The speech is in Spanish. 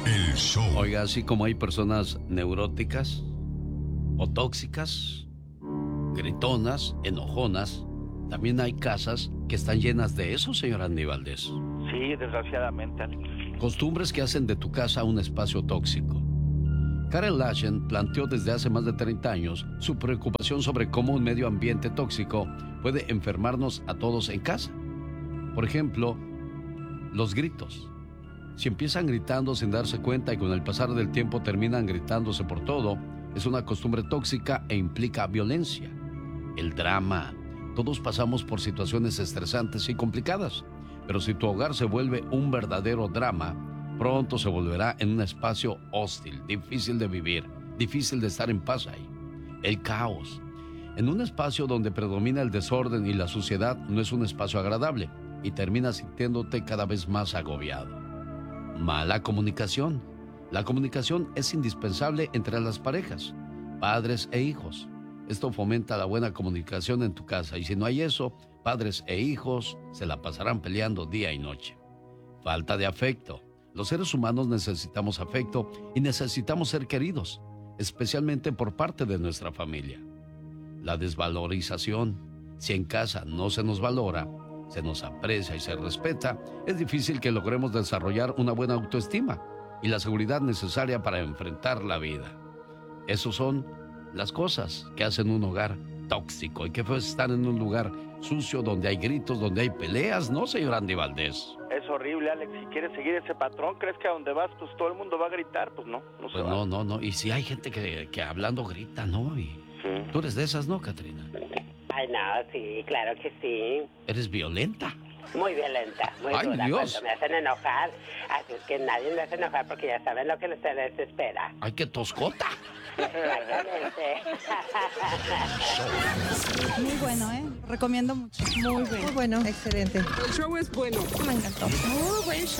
El show. Oiga, así como hay personas neuróticas o tóxicas, gritonas, enojonas, también hay casas que están llenas de eso, señor Andy Valdés. Sí, desgraciadamente, Alex. Costumbres que hacen de tu casa un espacio tóxico. Karen Laschen planteó desde hace más de 30 años su preocupación sobre cómo un medio ambiente tóxico puede enfermarnos a todos en casa. Por ejemplo, los gritos. Si empiezan gritando sin darse cuenta y con el pasar del tiempo terminan gritándose por todo, es una costumbre tóxica e implica violencia. El drama. Todos pasamos por situaciones estresantes y complicadas, pero si tu hogar se vuelve un verdadero drama, pronto se volverá en un espacio hostil, difícil de vivir, difícil de estar en paz ahí. El caos. En un espacio donde predomina el desorden y la suciedad no es un espacio agradable y terminas sintiéndote cada vez más agobiado. Mala comunicación. La comunicación es indispensable entre las parejas, padres e hijos. Esto fomenta la buena comunicación en tu casa y si no hay eso, padres e hijos se la pasarán peleando día y noche. Falta de afecto. Los seres humanos necesitamos afecto y necesitamos ser queridos, especialmente por parte de nuestra familia. La desvalorización. Si en casa no se nos valora, se nos aprecia y se respeta, es difícil que logremos desarrollar una buena autoestima y la seguridad necesaria para enfrentar la vida. Esos son las cosas que hacen un hogar tóxico. Y qué fue estar en un lugar sucio donde hay gritos, donde hay peleas, ¿no, señor Andy Valdés? Es horrible, Alex. Si quieres seguir ese patrón, ¿crees que a donde vas, pues todo el mundo va a gritar? Pues no, no se Pues va. no. Y si hay gente que hablando grita, ¿no? Y Sí. tú eres de esas, ¿no, Catrina? Ay, no, sí, claro que sí. Eres violenta. Muy violenta, muy ¡Ay, dura. Dios! Cuando me hacen enojar, así es que nadie me hace enojar porque ya saben lo que se les espera. ¡Ay, qué toscota! Exactamente. Muy bueno, ¿eh? Recomiendo mucho. Muy bueno. Muy bueno, excelente. El show es bueno. Me encantó. Muy buen show.